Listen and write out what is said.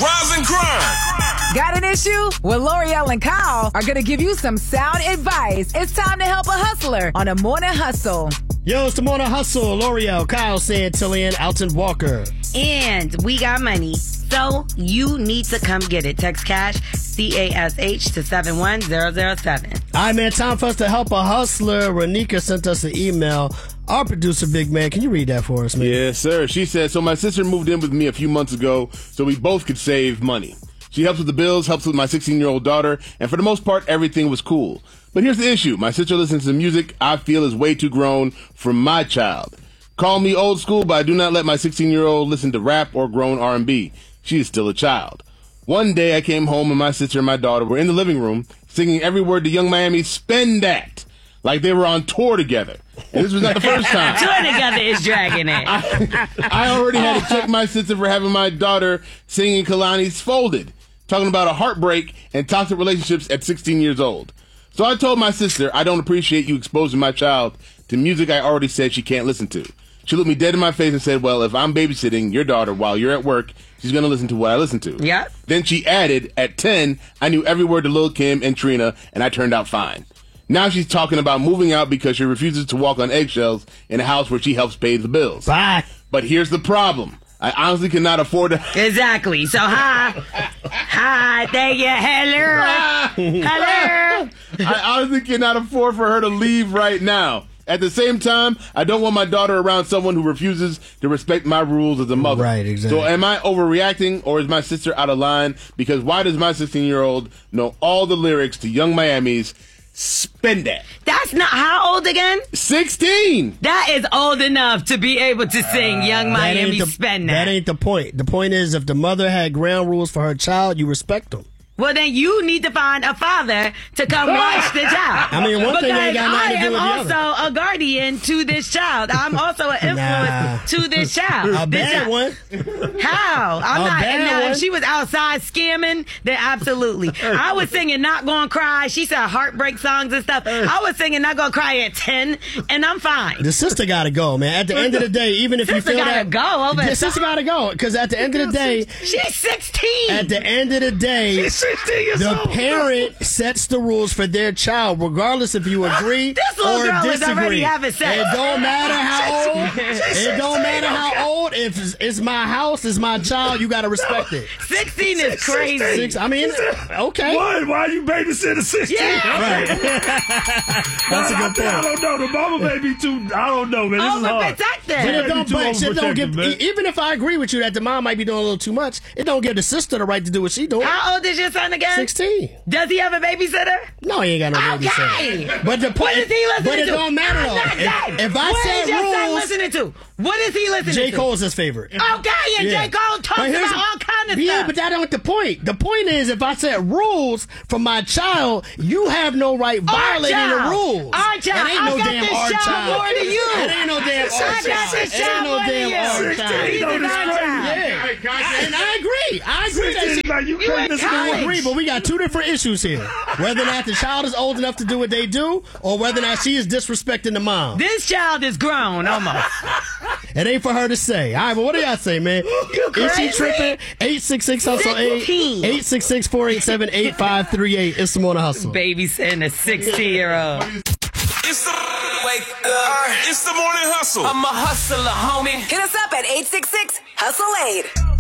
Rise and grind. Got an issue? Well, L'Oreal and Kyle are going to give you some sound advice. It's time to help a hustler on a morning hustle. Yo, it's the morning hustle. L'Oreal, Kyle, Santillian, Alton Walker. And we got money. So you need to come get it. Text cash, CASH to 71007. All right, man, time for us to help a hustler. Renika sent us an email. Our producer, Big Man, can you read that for us, man? Yes, sir. She said, so my sister moved in with me a few months ago so we both could save money. She helps with the bills, helps with my 16-year-old daughter, and for the most part, everything was cool. But here's the issue. My sister listens to music I feel is way too grown for my child. Call me old school, but I do not let my 16-year-old listen to rap or grown R&B. She is still a child. One day I came home and my sister and my daughter were in the living room singing every word to Young Miami's Spend That, like they were on tour together. And this was not the first time. Tour together is dragging it. I already had to check my sister for having my daughter singing Kalani's Folded, talking about a heartbreak and toxic relationships at 16 years old. So I told my sister, I don't appreciate you exposing my child to music I already said she can't listen to. She looked me dead in my face and said, well, if I'm babysitting your daughter while you're at work, she's going to listen to what I listen to. Yeah. Then she added, at 10, I knew every word to Lil' Kim and Trina, and I turned out fine. Now she's talking about moving out because she refuses to walk on eggshells in a house where she helps pay the bills. Bye. But here's the problem. I honestly cannot afford to... Exactly. So, hi, thank you, hello. I honestly cannot afford for her to leave right now. At the same time, I don't want my daughter around someone who refuses to respect my rules as a mother. Right, exactly. So am I overreacting, or is my sister out of line? Because why does my 16-year-old know all the lyrics to Young Miami's Spend That? That's not how old again? 16! That is old enough to be able to sing Young Miami Spend That. That ain't the point. The point is, if the mother had ground rules for her child, you respect them. Well, then you need to find a father to come watch the child. I mean, one thing ain't got nothing to do with the other. Because I am also a guardian to this child. I'm also an influence to this child. A bad one. How? I'm A not. bad Now, one. if she was outside scamming, then absolutely. I was singing Not Gonna Cry. She said heartbreak songs and stuff. I was singing Not Gonna Cry at 10, and I'm fine. The sister gotta go, man. At the end of the day, even if you Sister feel gotta that... go over The sister gotta go, because at the end of the day... She's 16. At the end of the day... She's 16 years old. The parent sets the rules for their child, regardless if you agree This little or girl is disagree. already having sex. It don't matter how old. It don't matter how old. If it's my house, it's my child. You gotta respect it. 16 is crazy. I mean, okay. Why are you babysitting 16? Yeah. Right. That's a good I point. don't know. The mama may be too. I don't know, man. This is hard. Overprotected. But it don't, too but shit don't give, overprotective, man. even if I agree with you that the mom might be doing a little too much, it don't give the sister the right to do what she doing. How old is your son again? 16. Does he have a babysitter? No, he ain't got no Okay. babysitter. But the point, What is he listening but it to? don't matter I'm though. not that. If I What said is your son rules, listening to? What is he listening J. to? Cole's his favorite. Okay, and Yeah. J. Cole talks But here's about all kind of yeah, stuff. but that ain't the point. The point is, if I set rules for my child, you have no right violating the child. rules. Our child. It ain't no I got damn this our child child. more than you. It ain't no damn our I got child. this It child ain't no more than damn you. our child. He's Don't our describe child. Yeah. And I agree. I agree that she, Like, you You can't in listen to college. what I agree, but we got two different issues here. Whether or not the child is old enough to do what they do, or whether or not she is disrespecting the mom. This child is grown almost. It ain't for her to say. All right, but what do y'all say, man? Is she crazy. tripping? 866-HUSTLE-8, 16. 866-487-8538. It's the Morning Hustle. Babysitting a 16-year-old. It's the wake up. It's the morning hustle. I'm a hustler, homie. Hit us up at 866-HUSTLE-8.